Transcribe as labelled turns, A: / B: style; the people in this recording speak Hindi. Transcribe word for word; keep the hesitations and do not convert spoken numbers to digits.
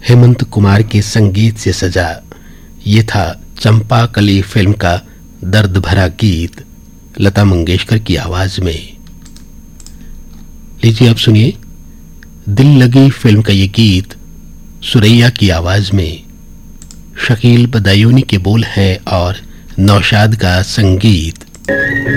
A: हेमंत कुमार के संगीत से सजा ये था चंपा कली फिल्म का दर्द भरा गीत लता मंगेशकर की आवाज में। लीजिए अब सुनिए दिल लगी फिल्म का ये गीत सुरैया की आवाज में। शकील बदायूनी के बोल हैं और नौशाद का संगीत।